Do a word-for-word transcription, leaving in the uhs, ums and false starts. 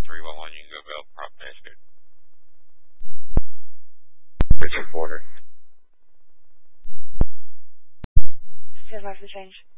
three one one, you can go Bell Prop Basket. Richard Porter. Stand by for the change.